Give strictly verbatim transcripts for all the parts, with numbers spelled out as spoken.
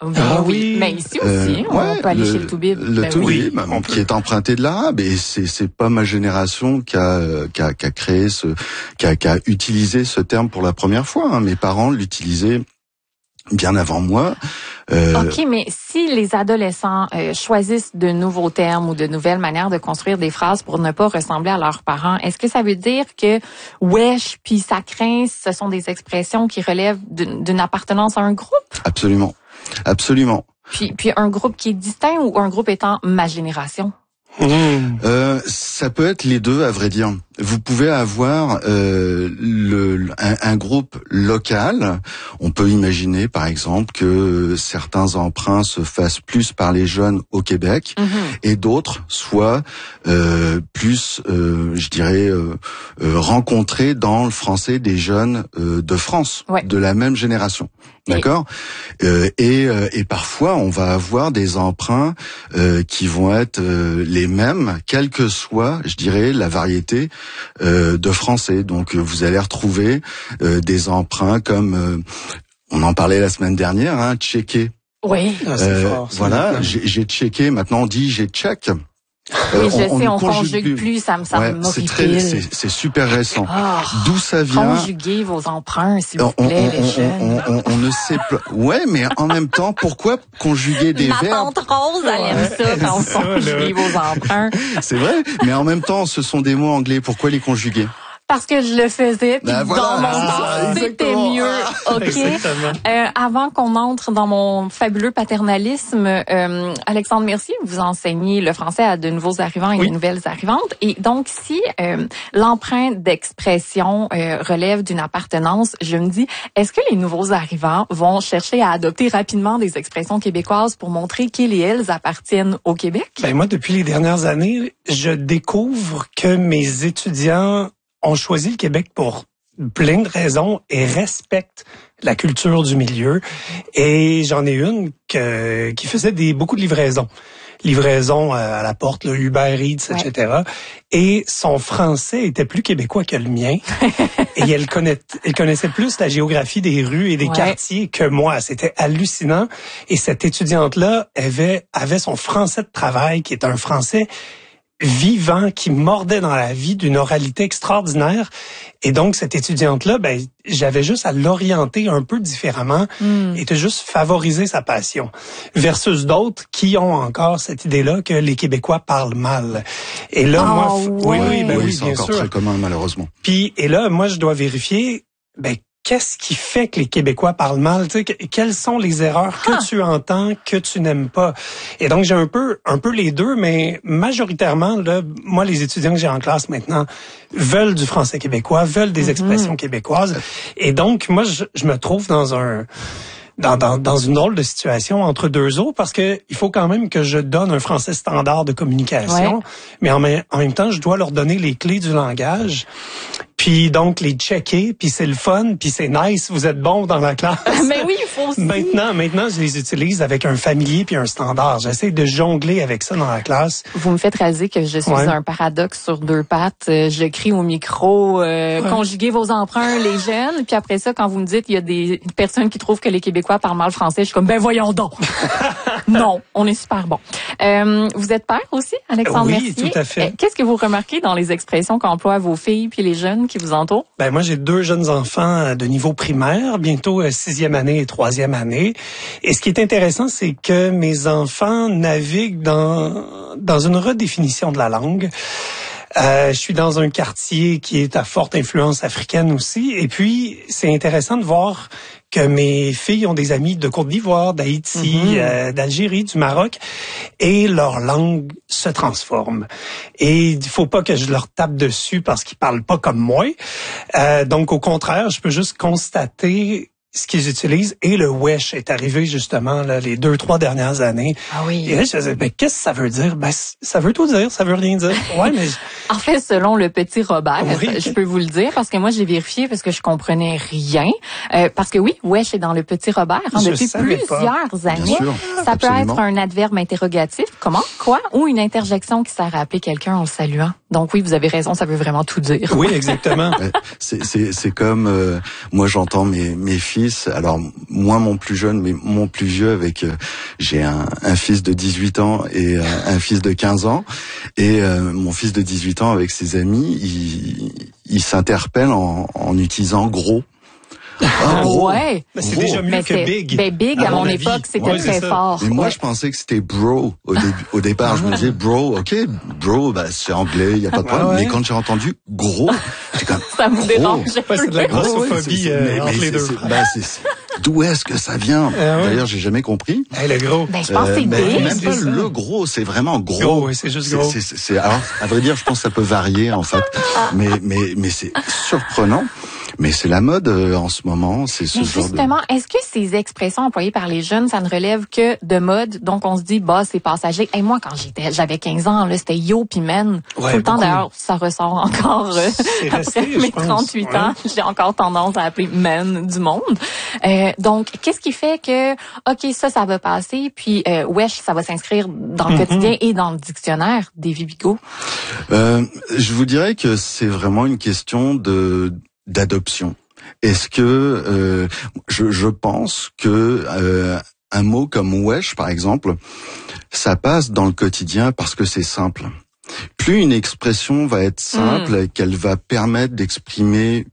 Ben ah oui, mais ici aussi, euh, on ouais, peut aller le, chez le Toubib. Le ben Toubib, oui, qui est emprunté de l'arabe, et c'est c'est pas ma génération qui a qui a, qui a créé ce, qui a, qui a utilisé ce terme pour la première fois. Hein. Mes parents l'utilisaient bien avant moi. Euh... OK, mais si les adolescents euh, choisissent de nouveaux termes ou de nouvelles manières de construire des phrases pour ne pas ressembler à leurs parents, est-ce que ça veut dire que wesh puis ça craint, ce sont des expressions qui relèvent d'une, d'une appartenance à un groupe? Absolument. Absolument. Puis, puis un groupe qui est distinct ou un groupe étant ma génération? Mmh. Euh, ça peut être les deux, à vrai dire. Vous pouvez avoir euh, le, un, un groupe local. On peut imaginer, par exemple, que certains emprunts se fassent plus par les jeunes au Québec mmh. et d'autres soient euh, plus, euh, je dirais, euh, euh, rencontrés dans le français des jeunes euh, de France, ouais. de la même génération. D'accord. Euh, et, euh, et parfois, on va avoir des emprunts euh, qui vont être euh, les mêmes, quelle que soit, je dirais, la variété euh, de français. Donc, vous allez retrouver euh, des emprunts comme, euh, on en parlait la semaine dernière, hein, checker. Oui. Ah, c'est euh, fort, c'est voilà, j'ai, j'ai checké. Maintenant, on dit j'ai check. Oui, je on, sais, on, on conjugue, conjugue plus, ça me semble ouais, c'est, très, c'est, c'est super récent. Oh, d'où ça vient? Conjuguez vos emprunts, s'il vous plaît, on, les jeunes. On, on, on, on ne sait pas. Ouais, mais en même temps, pourquoi conjuguer des Ma verbes? Ma tante Rose, elle aime ça quand on conjugue vos emprunts. C'est vrai, mais en même temps, ce sont des mots anglais. Pourquoi les conjuguer? Parce que je le faisais, puis ben voilà, dans mon temps, ah, c'était mieux. OK. Euh, avant qu'on entre dans mon fabuleux paternalisme, euh, Alexandre Mercier, vous enseignez le français à de nouveaux arrivants et oui. de nouvelles arrivantes. Et donc, si euh, l'empreinte d'expression euh, relève d'une appartenance, je me dis, est-ce que les nouveaux arrivants vont chercher à adopter rapidement des expressions québécoises pour montrer qu'ils et elles appartiennent au Québec? Ben moi, depuis les dernières années, je découvre que mes étudiants ont choisi le Québec pour plein de raisons et respectent la culture du milieu. Et j'en ai une que, qui faisait des, beaucoup de livraisons. Livraison à la porte, le Uber Eats, et cetera. Ouais. Et son français était plus québécois que le mien. Et elle, connaît, elle connaissait plus la géographie des rues et des ouais. quartiers que moi. C'était hallucinant. Et cette étudiante-là avait, avait son français de travail, qui est un français vivant, qui mordait dans la vie d'une oralité extraordinaire. Et donc, cette étudiante-là, ben, j'avais juste à l'orienter un peu différemment mm. et de juste favoriser sa passion. Versus d'autres qui ont encore cette idée-là que les Québécois parlent mal. Et là, oh, moi, ouais. oui, oui, ben oui, oui, c'est bien encore sûr. très commun, malheureusement. Puis, et là, moi, je dois vérifier, ben, qu'est-ce qui fait que les Québécois parlent mal? Tu sais, quelles sont les erreurs que ah. tu entends, que tu n'aimes pas? Et donc, j'ai un peu, un peu les deux, mais majoritairement, là, moi, les étudiants que j'ai en classe maintenant veulent du français québécois, veulent des mm-hmm. expressions québécoises. Et donc, moi, je, je me trouve dans un... Dans, dans, dans une drôle de situation entre deux eaux, parce que il faut quand même que je donne un français standard de communication, ouais. mais en même, en même temps, je dois leur donner les clés du langage, puis donc les checker, puis c'est le fun, puis c'est nice, vous êtes bons dans la classe. Mais oui, il faut aussi. Maintenant, maintenant, je les utilise avec un familier puis un standard. J'essaie de jongler avec ça dans la classe. Vous me faites réaliser que je suis ouais. un paradoxe sur deux pattes. Je crie au micro, euh, ouais. conjuguez vos emprunts, les jeunes, puis après ça, quand vous me dites il y a des personnes qui trouvent que les Québécois parlent mal français, je suis comme, ben voyons donc. Non, on est super bon. Euh, vous êtes père aussi, Alexandre oui, Mercier. Oui, tout à fait. Qu'est-ce que vous remarquez dans les expressions qu'emploient vos filles puis les jeunes qui vous entourent? Ben moi, j'ai deux jeunes enfants de niveau primaire, bientôt sixième année et troisième année. Et ce qui est intéressant, c'est que mes enfants naviguent dans dans une redéfinition de la langue. Euh, je suis dans un quartier qui est à forte influence africaine aussi. Et puis, c'est intéressant de voir que mes filles ont des amis de Côte d'Ivoire, d'Haïti, mm-hmm. euh, d'Algérie, du Maroc, et leur langue se transforme. Et il faut pas que je leur tape dessus parce qu'ils parlent pas comme moi. Euh, donc, au contraire, je peux juste constater ce qu'ils utilisent, et le wesh est arrivé justement là, les deux, trois dernières années. Ah oui. Et là, je disais, ben, qu'est-ce que ça veut dire? Ben, ça veut tout dire, ça veut rien dire. Ouais, mais... En fait, selon le petit Robert, oui. je peux vous le dire, parce que moi, j'ai vérifié parce que je comprenais rien. Euh, parce que oui, wesh est dans le petit Robert hein, depuis plusieurs pas. années. Sûr, ça absolument. peut être un adverbe interrogatif, comment, quoi, ou une interjection qui sert à appeler quelqu'un en le saluant. Donc oui, vous avez raison, ça veut vraiment tout dire. Oui, exactement. c'est, c'est, c'est comme, euh, moi j'entends mes, mes filles fils, alors moins mon plus jeune, mais mon plus vieux, avec euh, j'ai un, un fils de dix-huit ans et euh, un fils de quinze ans, et euh, mon fils de dix-huit ans avec ses amis, il, il s'interpelle en, en utilisant gros. Ah, gros. Ouais. Mais c'est gros. Déjà mieux mais que big. Ben big, à, à mon, mon époque, c'était ouais, très fort. Mais moi, ouais. je pensais que c'était bro au début. Au départ, je me disais bro, ok, bro, bah c'est anglais, il y a pas de problème. Ouais, ouais. Mais quand j'ai entendu gros, j'étais comme ça me dérange. Ouais, c'est de la grossophobie oh, euh, entre les deux. C'est, bah, c'est, c'est, d'où est-ce que ça vient? Ah, ouais. D'ailleurs, j'ai jamais compris. Hey, le gros. Ben, je pense euh, que c'est big. Même pas le gros, c'est vraiment gros. Gros, oui, c'est juste gros. C'est, c'est, c'est, alors, à vrai dire, je pense que ça peut varier en fait, mais mais mais c'est surprenant. Mais c'est la mode euh, en ce moment, c'est ce Mais genre justement, de... est-ce que ces expressions employées par les jeunes, ça ne relève que de mode? Donc on se dit, bah c'est passager. Et moi, quand j'étais, j'avais quinze ans, là, c'était yo puis men. Ouais, tout le temps, beaucoup. D'ailleurs, ça ressort encore euh, resté, après mes trente-huit ouais. ans. J'ai encore tendance à appeler men du monde. Euh, donc, qu'est-ce qui fait que, ok, ça, ça va passer, puis euh, wesh, ça va s'inscrire dans le mm-hmm. quotidien et dans le dictionnaire des Vivigo? Euh, je vous dirais que c'est vraiment une question de d'adoption. Est-ce que euh, je, je pense que euh, un mot comme wesh, par exemple, ça passe dans le quotidien parce que c'est simple. Plus une expression va être simple, mmh. qu'elle va permettre d'exprimer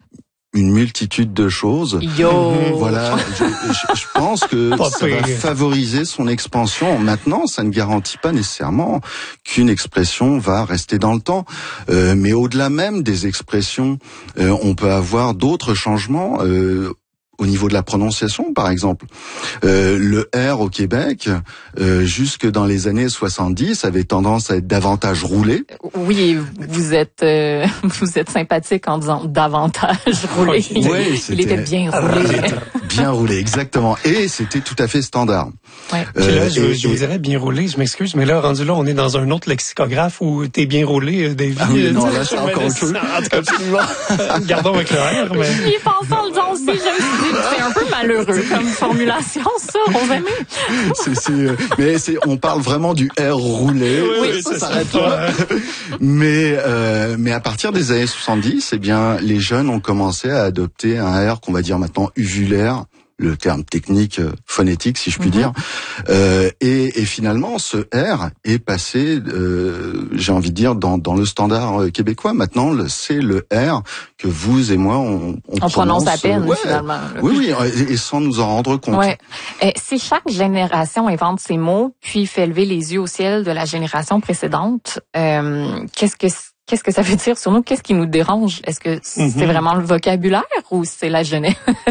une multitude de choses. Yo. Voilà, je, je, je pense que ça va favoriser son expansion. Maintenant, ça ne garantit pas nécessairement qu'une expression va rester dans le temps. Euh, mais au-delà même des expressions, euh, on peut avoir d'autres changements. Euh, Au niveau de la prononciation, par exemple, euh, le R au Québec, euh, jusque dans les années soixante-dix, avait tendance à être davantage roulé. Oui, vous êtes euh, vous êtes sympathique en disant davantage roulé. Oui, il était bien roulé. Bien roulé, exactement. Et c'était tout à fait standard. Ouais. Euh, là, je, et, je vous dirais bien roulé, je m'excuse, mais là, rendu là, on est dans un autre lexicographe où t'es bien roulé, David. Ah oui, non, là, c'est encore autre chose. Absolument. Gardons avec le R, mais... J'y ai pensé en le disant aussi, je me suis dit, c'est un peu malheureux comme formulation, ça, on va aimer. c'est, c'est, euh, mais c'est, on parle vraiment du R roulé. Oui, oui, ça s'arrête là. mais, euh, mais à partir des années soixante-dix, eh bien, les jeunes ont commencé à adopter un R qu'on va dire maintenant uvulaire, le terme technique euh, phonétique, si je puis mm-hmm. dire. Euh, et, et finalement, ce R est passé, euh, j'ai envie de dire, dans, dans le standard euh, québécois. Maintenant, le, c'est le R que vous et moi, on, on, on prononce, prononce à peine, euh, ouais, finalement. Oui, oui, et, et sans nous en rendre compte. Ouais. Et si chaque génération invente ses mots, puis fait lever les yeux au ciel de la génération précédente, euh, qu'est-ce que Qu'est-ce que ça veut dire sur nous? Qu'est-ce qui nous dérange? Est-ce que c'est mm-hmm. vraiment le vocabulaire ou c'est la jeunesse?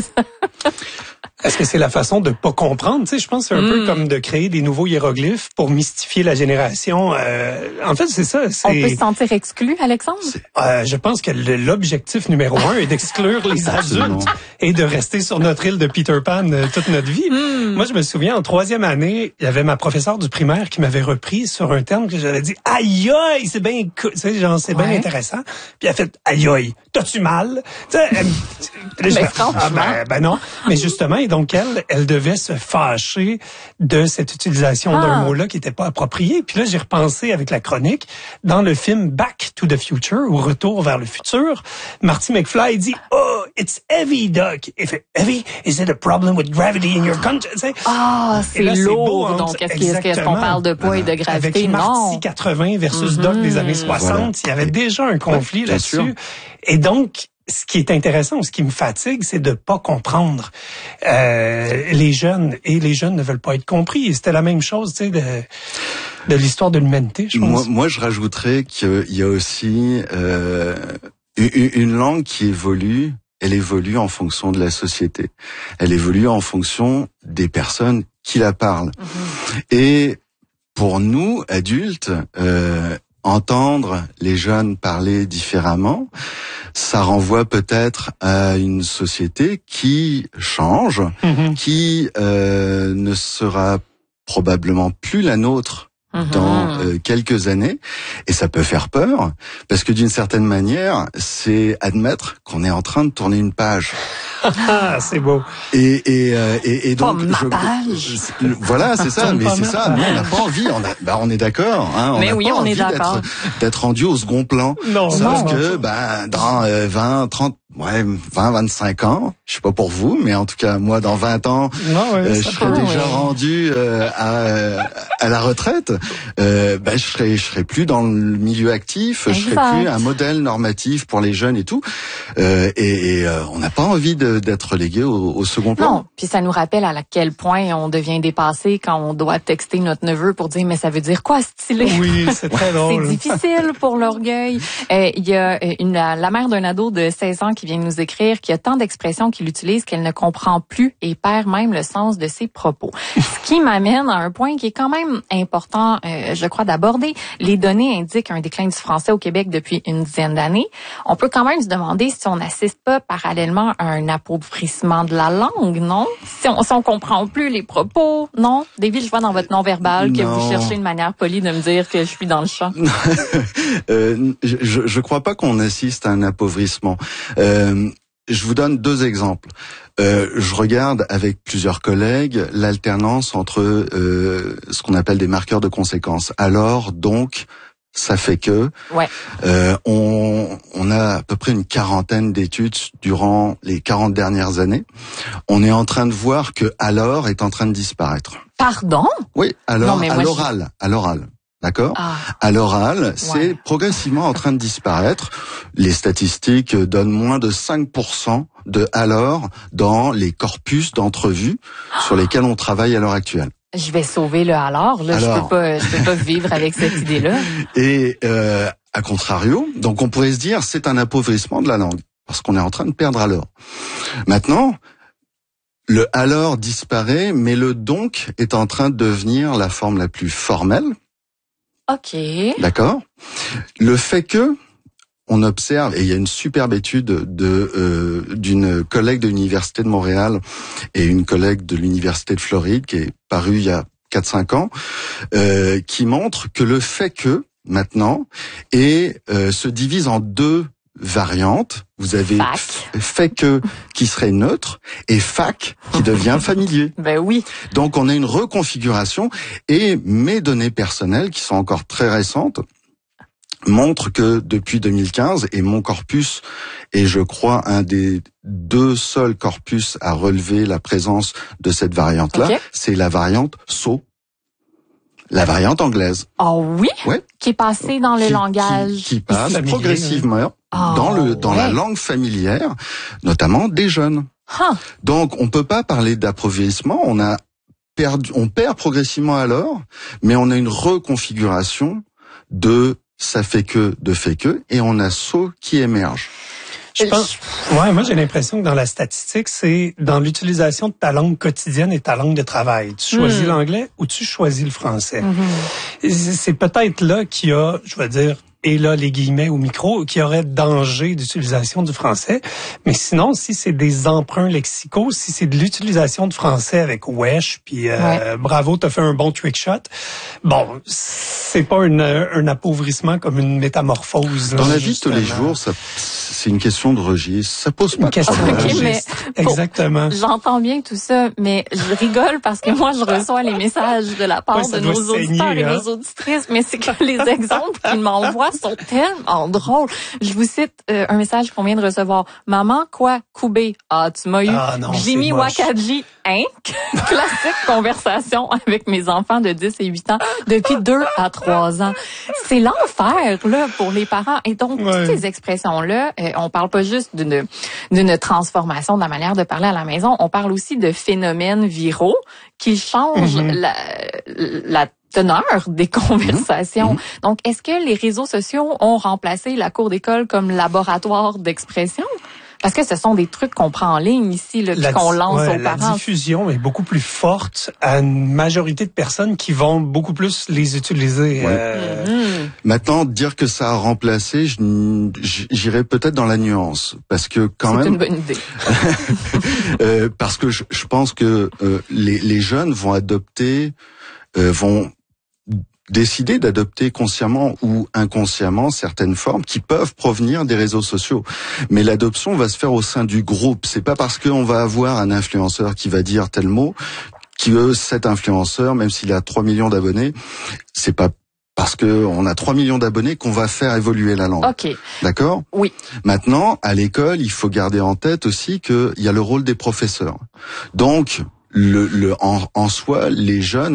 Est-ce que c'est la façon de pas comprendre? Tu sais, je pense que c'est un mm. peu comme de créer des nouveaux hiéroglyphes pour mystifier la génération. Euh, en fait, c'est ça. C'est... On peut se sentir exclu, Alexandre? Euh, je pense que l'objectif numéro un est d'exclure les adultes et de rester sur notre île de Peter Pan euh, toute notre vie. Mm. Moi, je me souviens, en troisième année, il y avait ma professeure du primaire qui m'avait repris sur un terme que j'avais dit « Aïe, aïe, c'est bien cool. » Tu sais, genre, c'est ouais. bien intéressant. Puis elle a fait « Aïe, aïe, t'as-tu mal? » Tu sais, elle... Mais je franchement. Ah, ben, ben non. Mais justement, et donc elle, elle devait se fâcher de cette utilisation ah. d'un mot-là qui n'était pas approprié. Puis là, j'ai repensé avec la chronique dans le film Back to the Future ou Retour vers le futur. Marty McFly dit « Oh, it's heavy, Doc. If it heavy, is it a problem with gravity in your country? » Ah, c'est là, lourd. C'est beau, donc, est-ce, est-ce qu'on parle de poids et de gravité? Avec non. Marty quatre-vingts versus mm-hmm. Doc des années soixante, voilà. Il y avait déjà un conflit ouais, là-dessus. Sûr. Et donc, ce qui est intéressant, ce qui me fatigue, c'est de pas comprendre euh, les jeunes. Et les jeunes ne veulent pas être compris. Et c'était la même chose, tu sais, de, de l'histoire de l'humanité, je pense. Moi, moi je rajouterais qu'il y a aussi euh, une, une langue qui évolue. Elle évolue en fonction de la société. Elle évolue en fonction des personnes qui la parlent. Mm-hmm. Et pour nous, adultes, euh, entendre les jeunes parler différemment, ça renvoie peut-être à une société qui change, mm-hmm. qui euh, ne sera probablement plus la nôtre mm-hmm. dans euh, quelques années, et ça peut faire peur, parce que d'une certaine manière, c'est admettre qu'on est en train de tourner une page. Ah, c'est beau. Et et euh, et, et donc je, je, voilà, c'est ça, mais c'est ça. Nous, on n'a pas envie. On a, bah, on est d'accord. Hein, on mais n'a oui, pas on envie est d'accord. D'être, d'être rendu au second plan. Non, Sauf non, que, non. bah, dans euh, vingt, trente, ouais, vingt, vingt-cinq ans. Je sais pas pour vous, mais en tout cas, moi, dans vingt ans, non, ouais, euh, je serai peut, déjà ouais. rendu euh, à, à la retraite. Euh, ben, je serai, je serai plus dans le milieu actif. Exact. Je serai plus un modèle normatif pour les jeunes et tout. Euh, et et euh, on n'a pas envie de, d'être relégué au, au second plan. Non, puis ça nous rappelle à quel point on devient dépassé quand on doit texter notre neveu pour dire mais ça veut dire quoi stylé. Oui, c'est très drôle. C'est difficile pour l'orgueil. Euh, Il y a une la mère d'un ado de seize ans qui vient nous écrire qu'il y a tant d'expressions qu'il utilise qu'elle ne comprend plus et perd même le sens de ses propos. Ce qui m'amène à un point qui est quand même important, euh, je crois, d'aborder. Les données indiquent un déclin du français au Québec depuis une dizaine d'années. On peut quand même se demander si on n'assiste pas parallèlement à un appauvrissement de la langue, non? Si on, si on comprend plus les propos, non? David, je vois dans votre non-verbal que Non. vous cherchez une manière polie de me dire que je suis dans le champ. euh, je, je crois pas qu'on assiste à un appauvrissement. Euh, je vous donne deux exemples. Euh, je regarde avec plusieurs collègues l'alternance entre euh, ce qu'on appelle des marqueurs de conséquences. Alors, donc, ça fait que Ouais. euh, on, on a à peu près une quarantaine d'études durant les quarante dernières années. On est en train de voir que alors est en train de disparaître. Pardon? Oui, alors Non, mais à moi, je- l'oral, à l'oral. D'accord? Ah. À l'oral, c'est Ouais. progressivement en train de disparaître. Les statistiques donnent moins de cinq pour cent de alors dans les corpus d'entrevues sur lesquels on travaille à l'heure actuelle. Je vais sauver le alors. Là, Alors. je peux pas, je peux pas vivre avec cette idée-là. Et euh, à contrario, donc on pourrait se dire c'est un appauvrissement de la langue parce qu'on est en train de perdre alors. Maintenant, le alors disparaît, mais le donc est en train de devenir la forme la plus formelle. OK. D'accord. Le fait que on observe, et il y a une superbe étude de euh, d'une collègue de l'Université de Montréal et une collègue de l'Université de Floride qui est parue il y a quatre cinq ans, euh, qui montre que le fait que maintenant et euh, se divise en deux variantes. Vous avez Fac. f- fait que qui serait neutre et fac qui devient familier. Ben oui. Donc on a une reconfiguration et mes données personnelles qui sont encore très récentes montrent que depuis deux mille quinze, et mon corpus est je crois un des deux seuls corpus à relever la présence de cette variante-là, Okay. c'est la variante S O, la variante anglaise. Oh oui? Ouais. Qui est passé dans le Qui- langage. Qui, qui passe familier, progressivement Ah, dans le dans la ouais. langue familière, notamment des jeunes. Huh. Donc, on peut pas parler d'appauvrissement. On a perdu, on perd progressivement alors, mais on a une reconfiguration de ça fait que, de fait que, et on a S O qui émerge. Je pense, ouais, moi j'ai l'impression que dans la statistique, c'est dans l'utilisation de ta langue quotidienne et ta langue de travail. Tu choisis Mm. l'anglais ou tu choisis le français. Mm-hmm. Et c'est c'est peut-être là qu'il y a, je vais dire, et là les guillemets au micro, qu'il y aurait danger d'utilisation du français. Mais sinon, si c'est des emprunts lexicaux, si c'est de l'utilisation de français avec wesh, puis euh, Ouais. bravo, t'as fait un bon trick shot. Bon, c'est pas une, un appauvrissement comme une métamorphose. là, Dans la vie de tous les justement. jours, ça, c'est une question de registre. Ça pose pas Une de question de problème. Ok, mais registre. pour- Exactement. J'entends bien tout ça, mais je rigole parce que moi, je reçois les messages de la part Ouais, ça de doit nos saigner, auditeurs et hein. nos auditrices, mais c'est que les exemples qu'ils m'envoient sont tellement drôles. Je vous cite euh, un message qu'on vient de recevoir. Maman, quoi? Koubé. Ah, tu m'as eu. Ah non, Jimmy c'est moche. Wakadji, hein? Classique conversation avec mes enfants de dix et huit ans depuis deux à trois ans. C'est l'enfer, là, pour les parents. Et donc, Ouais. toutes ces expressions-là, euh, on parle pas juste d'une, d'une transformation de la manière de parler à la maison, on parle aussi de phénomènes viraux qui changent Mhm. la, la teneur des conversations. Mhm. Donc, est-ce que les réseaux sociaux ont remplacé la cour d'école comme laboratoire d'expression? Parce que ce sont des trucs qu'on prend en ligne ici, là, puis La, qu'on lance ouais, aux la parents. diffusion est beaucoup plus forte à une majorité de personnes qui vont beaucoup plus les utiliser. Ouais. euh, Mhm. Maintenant, dire que ça a remplacé, je- j'irais peut-être dans la nuance, parce que quand C'est même, une bonne idée. euh, parce que je, je pense que euh, les, les jeunes vont adopter, euh, vont décider d'adopter consciemment ou inconsciemment certaines formes qui peuvent provenir des réseaux sociaux. Mais l'adoption va se faire au sein du groupe. C'est pas parce qu'on va avoir un influenceur qui va dire tel mot que cet influenceur, même s'il a trois millions d'abonnés, c'est pas parce que on a trois millions d'abonnés qu'on va faire évoluer la langue. OK. D'accord ? Oui. Maintenant, à l'école, il faut garder en tête aussi qu'il y a le rôle des professeurs. Donc, le, le, en, en soi, les jeunes